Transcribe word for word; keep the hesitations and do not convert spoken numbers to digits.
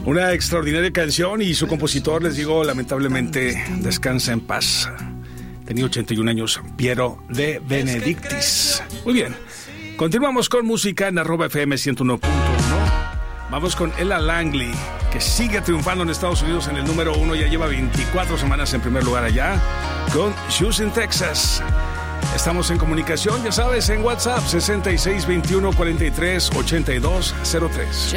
Una extraordinaria canción y su compositor, les digo, lamentablemente descansa en paz. Tenía ochenta y un años, Piero de Benedictis. Muy bien, continuamos con música en arroba F M ciento uno punto uno. Vamos con Ella Langley, que sigue triunfando en Estados Unidos en el número uno. Ya lleva veinticuatro semanas en primer lugar allá, con Shoes in Texas. Estamos en comunicación, ya sabes, en WhatsApp sesenta y seis veintiuno cuarenta y tres ochenta y dos cero tres.